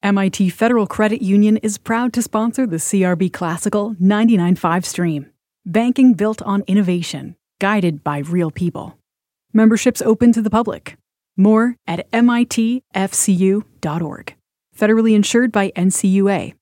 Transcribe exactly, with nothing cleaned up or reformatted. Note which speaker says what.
Speaker 1: M I T Federal Credit Union is proud to sponsor the C R B Classical ninety-nine point five stream. Banking built on innovation, guided by real people. Membership's open to the public. More at M I T F C U dot org. Federally insured by N C U A.